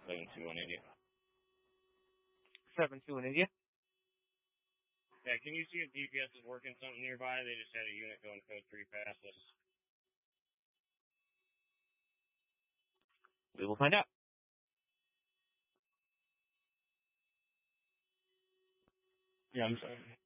72180. 72180. Yeah, can you see if DPS is working something nearby? They just had a unit going code 3 past us. We will find out. Yeah, I'm sorry.